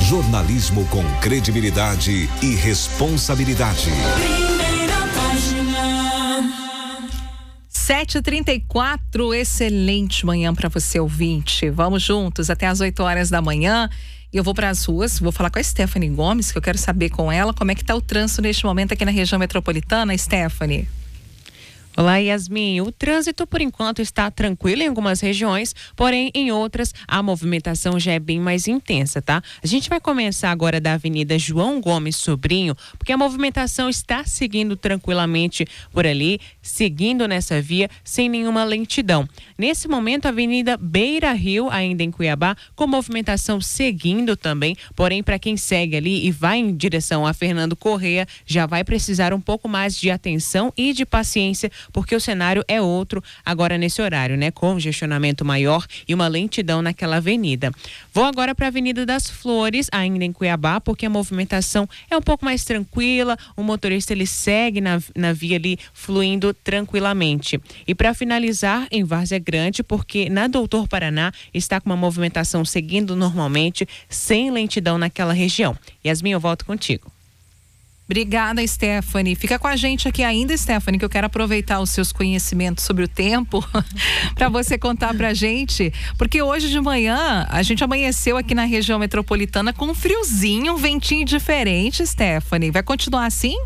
Jornalismo com credibilidade e responsabilidade. 7h34, excelente manhã para você, ouvinte. Vamos juntos até as 8 horas da manhã. E eu vou para as ruas, vou falar com a Stephanie Gomes, que eu quero saber com ela como é que está o trânsito neste momento aqui na região metropolitana. Stephanie. Olá, Yasmin. O trânsito, por enquanto, está tranquilo em algumas regiões, porém, em outras, a movimentação já é bem mais intensa, tá? A gente vai começar agora da Avenida João Gomes Sobrinho, porque a movimentação está seguindo tranquilamente por ali, seguindo nessa via, sem nenhuma lentidão. Nesse momento, a Avenida Beira Rio, ainda em Cuiabá, com movimentação seguindo também, porém, para quem segue ali e vai em direção a Fernando Corrêa, já vai precisar um pouco mais de atenção e de paciência, porque o cenário é outro agora nesse horário, né? Congestionamento maior e uma lentidão naquela avenida. Vou agora para a Avenida das Flores, ainda em Cuiabá, porque a movimentação é um pouco mais tranquila, o motorista ele segue na via ali fluindo tranquilamente. E para finalizar, em Várzea Grande, porque na Doutor Paraná está com uma movimentação seguindo normalmente, sem lentidão naquela região. Yasmin, eu volto contigo. Obrigada, Stephanie. Fica com a gente aqui ainda, Stephanie, que eu quero aproveitar os seus conhecimentos sobre o tempo para você contar pra gente, porque hoje de manhã a gente amanheceu aqui na região metropolitana com um friozinho, um ventinho diferente, Stephanie. Vai continuar assim?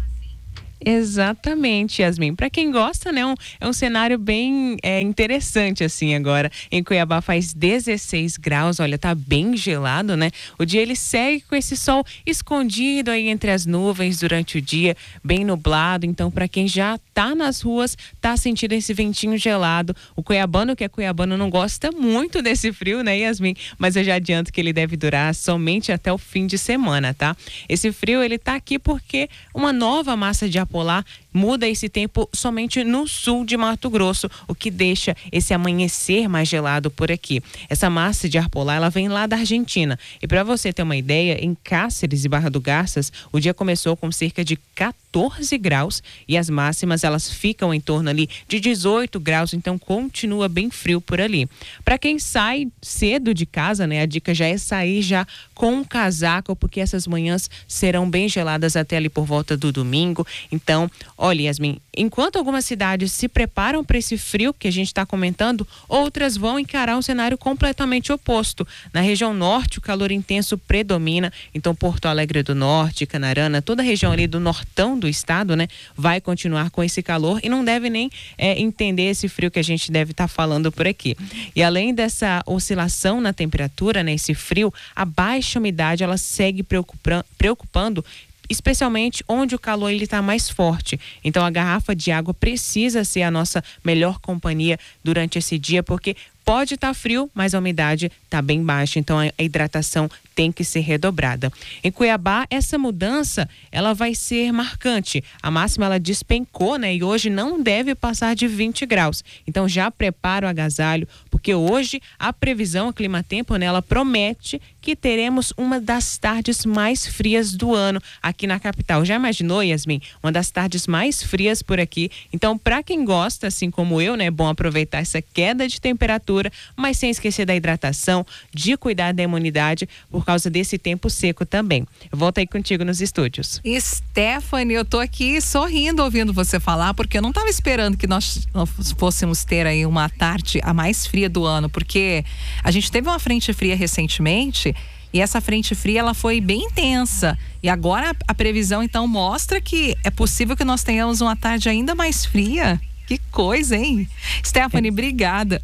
Exatamente, Yasmin. Para quem gosta, né, é um cenário bem interessante assim agora. Em Cuiabá faz 16 graus, olha, tá bem gelado, né? O dia ele segue com esse sol escondido aí entre as nuvens durante o dia, bem nublado. Então, para quem já tá nas ruas, tá sentindo esse ventinho gelado. O cuiabano que é cuiabano não gosta muito desse frio, né, Yasmin? Mas eu já adianto que ele deve durar somente até o fim de semana, tá? Esse frio, ele tá aqui porque uma nova massa de ar polar muda esse tempo somente no sul de Mato Grosso, o que deixa esse amanhecer mais gelado por aqui. Essa massa de ar polar, ela vem lá da Argentina. E para você ter uma ideia, em Cáceres e Barra do Garças, o dia começou com cerca de 14 graus e as máximas elas ficam em torno ali de 18 graus, então continua bem frio por ali. Para quem sai cedo de casa, né, a dica já é sair já com um casaco, porque essas manhãs serão bem geladas até ali por volta do domingo. Então, olha, Yasmin, enquanto algumas cidades se preparam para esse frio que a gente está comentando, outras vão encarar um cenário completamente oposto. Na região norte, o calor intenso predomina, então Porto Alegre do Norte, Canarana, toda a região ali do nortão do estado, né, vai continuar com esse calor e não deve nem entender esse frio que a gente deve estar falando por aqui. E além dessa oscilação na temperatura, né, esse frio, a baixa umidade, ela segue preocupando, especialmente onde o calor ele está mais forte. Então a garrafa de água precisa ser a nossa melhor companhia durante esse dia, porque pode estar frio, mas a umidade está bem baixa, então a hidratação tem que ser redobrada. Em Cuiabá, essa mudança, ela vai ser marcante. A máxima, ela despencou, né? E hoje não deve passar de 20 graus. Então já prepara o agasalho, porque hoje a previsão, a Climatempo, né, ela promete que teremos uma das tardes mais frias do ano aqui na capital. Já imaginou, Yasmin? Uma das tardes mais frias por aqui. Então, para quem gosta, assim como eu, né, é bom aproveitar essa queda de temperatura, mas sem esquecer da hidratação, de cuidar da imunidade por causa desse tempo seco também. Eu volto aí contigo nos estúdios. Stephanie, eu tô aqui sorrindo ouvindo você falar, porque eu não estava esperando que nós fôssemos ter aí uma tarde a mais fria do ano, porque a gente teve uma frente fria recentemente e essa frente fria ela foi bem intensa e agora a previsão então mostra que é possível que nós tenhamos uma tarde ainda mais fria. Que coisa, hein? Stephanie, obrigada.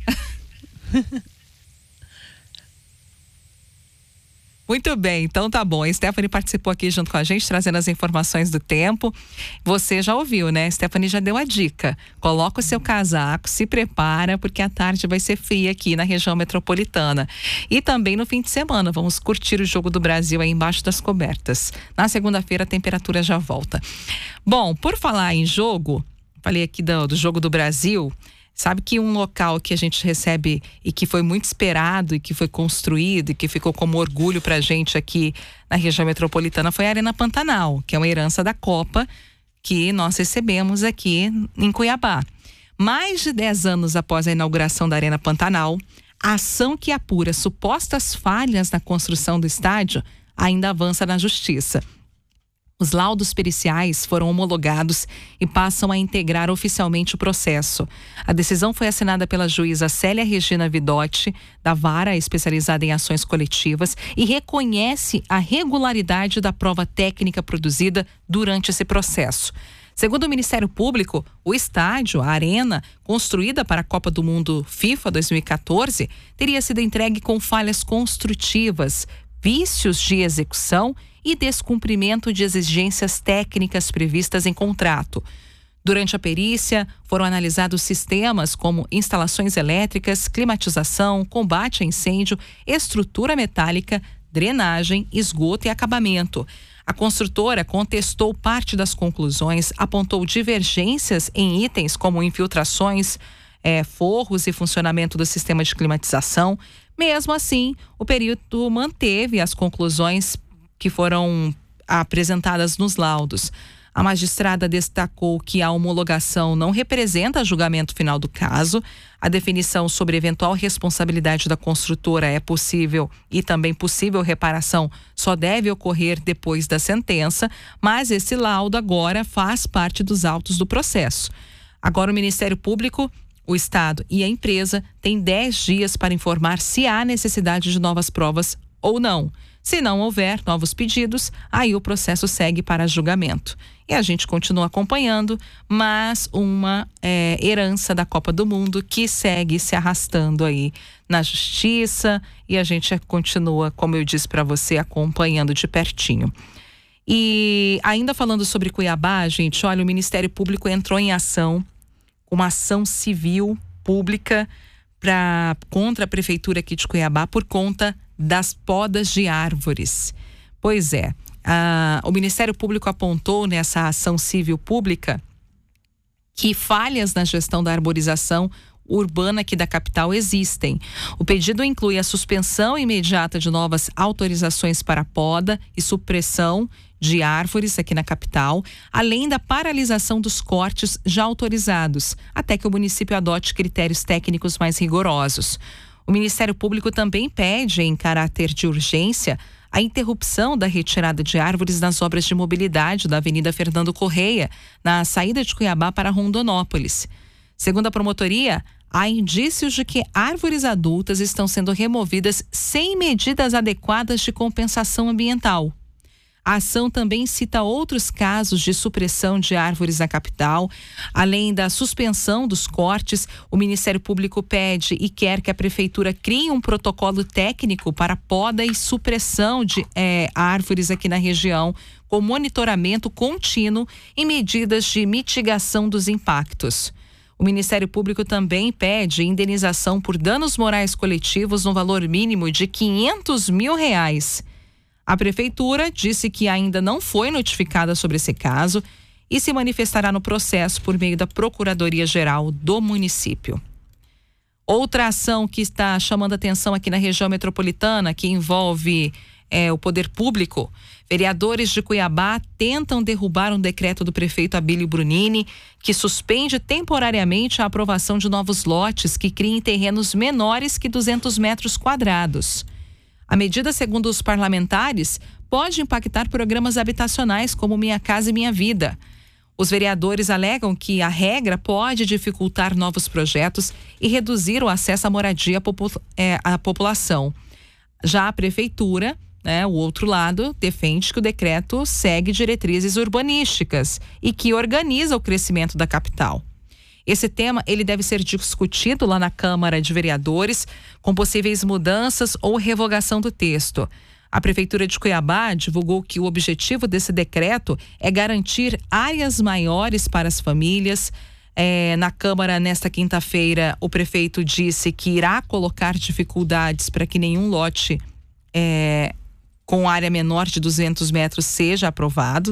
Muito bem, então tá bom. A Stephanie participou aqui junto com a gente, trazendo as informações do tempo. Você já ouviu, né? A Stephanie já deu a dica. Coloca o seu casaco, se prepara, porque a tarde vai ser fria aqui na região metropolitana. E também no fim de semana, vamos curtir o Jogo do Brasil aí embaixo das cobertas. Na segunda-feira a temperatura já volta. Bom, por falar em jogo, falei aqui do Jogo do Brasil. Sabe que um local que a gente recebe e que foi muito esperado e que foi construído e que ficou como orgulho pra gente aqui na região metropolitana foi a Arena Pantanal, que é uma herança da Copa que nós recebemos aqui em Cuiabá. Mais de 10 anos após a inauguração da Arena Pantanal, a ação que apura supostas falhas na construção do estádio ainda avança na justiça. Os laudos periciais foram homologados e passam a integrar oficialmente o processo. A decisão foi assinada pela juíza Célia Regina Vidotti, da Vara especializada em ações coletivas, e reconhece a regularidade da prova técnica produzida durante esse processo. Segundo o Ministério Público, o estádio, a arena, construída para a Copa do Mundo FIFA 2014, teria sido entregue com falhas construtivas, vícios de execução e descumprimento de exigências técnicas previstas em contrato. Durante a perícia, foram analisados sistemas como instalações elétricas, climatização, combate a incêndio, estrutura metálica, drenagem, esgoto e acabamento. A construtora contestou parte das conclusões, apontou divergências em itens como infiltrações, forros e funcionamento do sistema de climatização. Mesmo assim, o perito manteve as conclusões que foram apresentadas nos laudos. A magistrada destacou que a homologação não representa julgamento final do caso. A definição sobre eventual responsabilidade da construtora é possível e também possível reparação só deve ocorrer depois da sentença, mas esse laudo agora faz parte dos autos do processo. Agora o Ministério Público, o Estado e a empresa têm 10 dias para informar se há necessidade de novas provas ou não. Se não houver novos pedidos, aí o processo segue para julgamento. E a gente continua acompanhando, mas uma herança da Copa do Mundo que segue se arrastando aí na justiça, e a gente continua, como eu disse para você, acompanhando de pertinho. E ainda falando sobre Cuiabá, gente, olha, o Ministério Público entrou em ação, uma ação civil pública contra a Prefeitura aqui de Cuiabá por conta das podas de árvores. Pois é, o Ministério Público apontou nessa ação civil pública que falhas na gestão da arborização urbana aqui da capital existem. O pedido inclui a suspensão imediata de novas autorizações para poda e supressão de árvores aqui na capital, além da paralisação dos cortes já autorizados, até que o município adote critérios técnicos mais rigorosos. O Ministério Público também pede, em caráter de urgência, a interrupção da retirada de árvores nas obras de mobilidade da Avenida Fernando Correia, na saída de Cuiabá para Rondonópolis. Segundo a promotoria, há indícios de que árvores adultas estão sendo removidas sem medidas adequadas de compensação ambiental. A ação também cita outros casos de supressão de árvores na capital. Além da suspensão dos cortes, o Ministério Público pede e quer que a Prefeitura crie um protocolo técnico para poda e supressão de árvores aqui na região, com monitoramento contínuo e medidas de mitigação dos impactos. O Ministério Público também pede indenização por danos morais coletivos no valor mínimo de R$500 mil. A Prefeitura disse que ainda não foi notificada sobre esse caso e se manifestará no processo por meio da Procuradoria-Geral do município. Outra ação que está chamando atenção aqui na região metropolitana, que envolve o poder público. Vereadores de Cuiabá tentam derrubar um decreto do prefeito Abílio Brunini que suspende temporariamente a aprovação de novos lotes que criem terrenos menores que 200 metros quadrados. A medida, segundo os parlamentares, pode impactar programas habitacionais como Minha Casa e Minha Vida. Os vereadores alegam que a regra pode dificultar novos projetos e reduzir o acesso à moradia à população. Já a prefeitura, o outro lado, defende que o decreto segue diretrizes urbanísticas e que organiza o crescimento da capital. Esse tema ele deve ser discutido lá na Câmara de Vereadores, com possíveis mudanças ou revogação do texto. A Prefeitura de Cuiabá divulgou que o objetivo desse decreto é garantir áreas maiores para as famílias. Na Câmara, nesta quinta-feira, o prefeito disse que irá colocar dificuldades para que nenhum lote com área menor de 200 metros seja aprovado,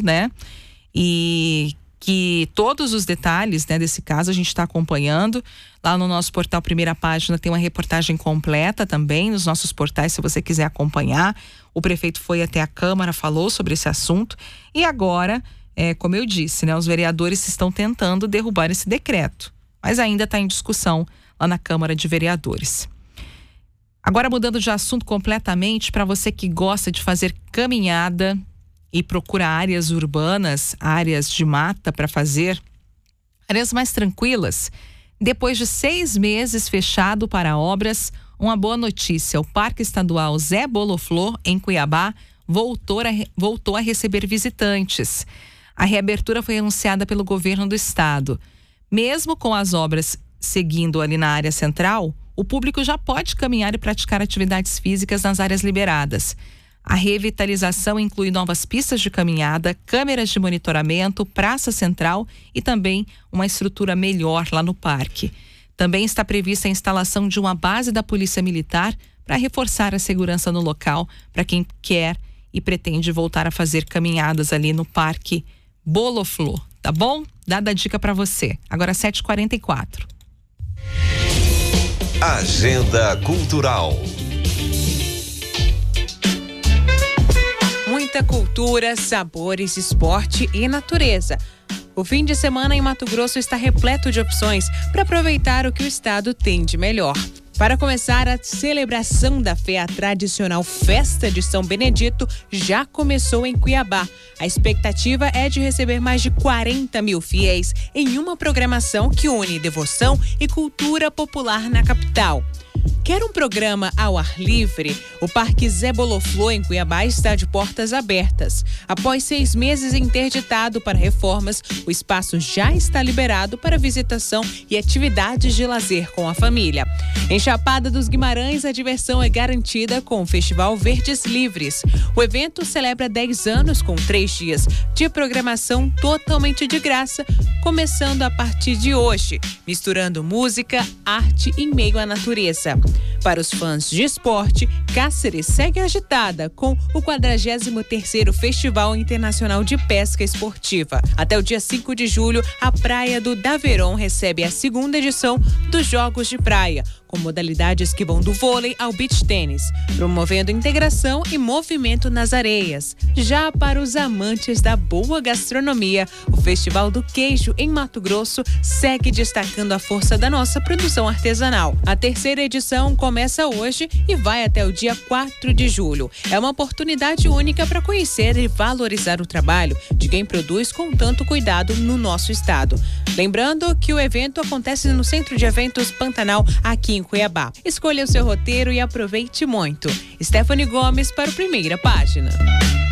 E que todos os detalhes desse caso a gente está acompanhando. Lá no nosso portal Primeira Página tem uma reportagem completa também, nos nossos portais, se você quiser acompanhar. O prefeito foi até a Câmara, falou sobre esse assunto e agora, como eu disse, os vereadores estão tentando derrubar esse decreto, mas ainda está em discussão lá na Câmara de Vereadores. Agora mudando de assunto completamente, para você que gosta de fazer caminhada e procura áreas urbanas, áreas de mata para fazer, áreas mais tranquilas, depois de 6 meses fechado para obras, uma boa notícia: o Parque Estadual Zé Boloflor, em Cuiabá, voltou a receber visitantes. A reabertura foi anunciada pelo governo do estado. Mesmo com as obras seguindo ali na área central, o público já pode caminhar e praticar atividades físicas nas áreas liberadas. A revitalização inclui novas pistas de caminhada, câmeras de monitoramento, praça central e também uma estrutura melhor lá no parque. Também está prevista a instalação de uma base da Polícia Militar para reforçar a segurança no local para quem quer e pretende voltar a fazer caminhadas ali no Parque Boloflor, tá bom? Dada a dica para você. Agora 7h44. Agenda Cultural. Muita cultura, sabores, esporte e natureza. O fim de semana em Mato Grosso está repleto de opções para aproveitar o que o estado tem de melhor. Para começar, a celebração da fé, a tradicional Festa de São Benedito, já começou em Cuiabá. A expectativa é de receber mais de 40 mil fiéis em uma programação que une devoção e cultura popular na capital. Quer um programa ao ar livre? O Parque Zé Boloflor, em Cuiabá, está de portas abertas. Após 6 meses interditado para reformas, o espaço já está liberado para visitação e atividades de lazer com a família. Em Chapada dos Guimarães, a diversão é garantida com o Festival Verdes Livres. O evento celebra 10 anos com 3 dias de programação totalmente de graça, começando a partir de hoje, misturando música, arte e meio à natureza. Para os fãs de esporte, Cáceres segue agitada com o 43º Festival Internacional de Pesca Esportiva. Até o dia 5 de julho, a Praia do Daveron recebe a 2ª edição dos Jogos de Praia, com modalidades que vão do vôlei ao beach tênis, promovendo integração e movimento nas areias. Já para os amantes da boa gastronomia, o Festival do Queijo em Mato Grosso segue destacando a força da nossa produção artesanal. A 3ª edição começa hoje e vai até o dia 4 de julho. É uma oportunidade única para conhecer e valorizar o trabalho de quem produz com tanto cuidado no nosso estado. Lembrando que o evento acontece no Centro de Eventos Pantanal, aqui em Cuiabá. Escolha o seu roteiro e aproveite muito. Stephanie Gomes para a Primeira Página.